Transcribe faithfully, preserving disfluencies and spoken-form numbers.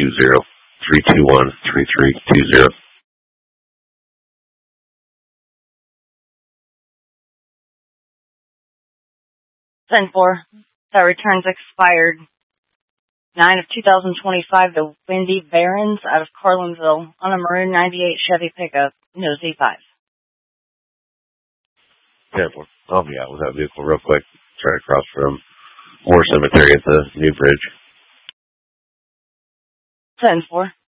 two zero, three two one, three three two zero. ten four. That return's expired. nine of two thousand twenty-five to Wendy Barons out of Carlinville on a maroon ninety-eight Chevy pickup, no Z five. ten four. I'll be out with that vehicle real quick. Try to cross from Moore Cemetery at the New Bridge. ten four.